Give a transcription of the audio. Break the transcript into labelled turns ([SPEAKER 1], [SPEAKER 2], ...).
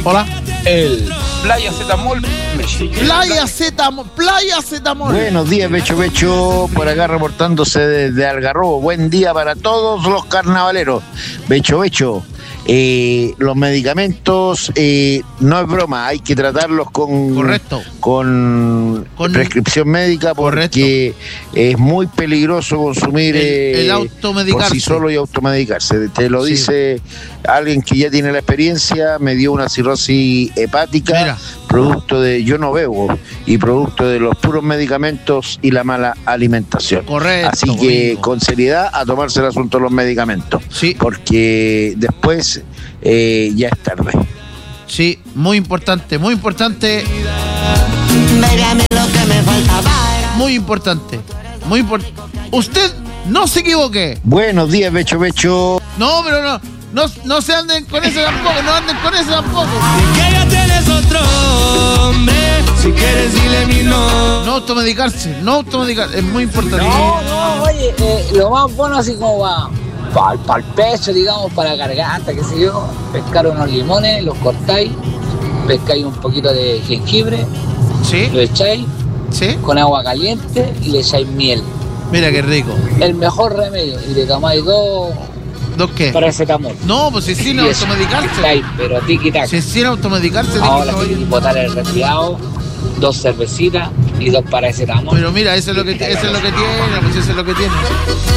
[SPEAKER 1] Hola.
[SPEAKER 2] El Playa Cetamol.
[SPEAKER 1] Playa Cetamol.
[SPEAKER 3] Buenos días, Becho, por acá reportándose desde Algarrobo. Buen día para todos los carnavaleros. Becho, los medicamentos no es broma, hay que tratarlos con prescripción médica, porque es muy peligroso consumir
[SPEAKER 1] el automedicarse.
[SPEAKER 3] Por sí solo y automedicarse. Te lo dice alguien que ya tiene la experiencia. Me dio una cirrosis hepática. Mira. Producto de, yo no bebo, y producto de los puros medicamentos y la mala alimentación.
[SPEAKER 1] Correcto.
[SPEAKER 3] Así que con seriedad a tomarse el asunto de los medicamentos. Sí. Porque después ya es tarde.
[SPEAKER 1] Sí, muy importante, muy importante. Muy importante. Usted no se equivoque.
[SPEAKER 3] Buenos días, Becho.
[SPEAKER 1] No, pero no se anden con eso tampoco, no anden con eso tampoco.
[SPEAKER 4] Que ya tienes otro hombre, si quieres dile mi no.
[SPEAKER 1] No automedicarse, es muy importante.
[SPEAKER 5] No, oye, lo más bueno así como para el pecho, digamos, para la garganta, qué sé yo, pescar unos limones, los cortáis, pescáis un poquito de jengibre,
[SPEAKER 1] ¿sí?
[SPEAKER 5] Lo echáis con agua caliente y le echáis miel.
[SPEAKER 1] Mira qué rico.
[SPEAKER 5] El mejor remedio, y le tomáis dos
[SPEAKER 1] qué?
[SPEAKER 5] Paracetamol.
[SPEAKER 1] No, pues si sin automedicarse.
[SPEAKER 5] Pero tiki-tac.
[SPEAKER 1] Si sin automedicarse.
[SPEAKER 5] Ahora tiene que botar el resfriado, 2 cervecitas y 2 paracetamol.
[SPEAKER 1] Pero mira, eso es lo que tiene, pues eso es lo que tiene.